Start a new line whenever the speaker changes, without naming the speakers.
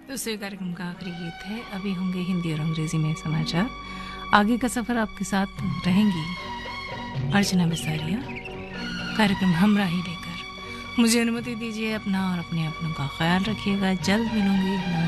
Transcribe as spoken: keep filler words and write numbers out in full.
दूसरे कार्यक्रम का आखिरी गीत है। अभी होंगे हिंदी और अंग्रेजी में समाचार। आगे का सफ़र आपके साथ रहेंगी अर्चना बिसारिया, कार्यक्रम हमराही लेकर। मुझे अनुमति दीजिए, अपना और अपने अपनों का ख्याल रखिएगा। जल्द मिलूंगी। नमस्कार।